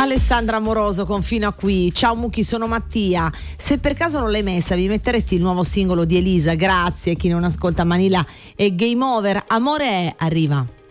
Alessandra Amoroso con Fino a qui. Ciao Mucchi, sono Mattia. Se per caso non l'hai messa, vi metteresti il nuovo singolo di Elisa? Grazie. Chi non ascolta Manila e Game Over. Amore è, arriva.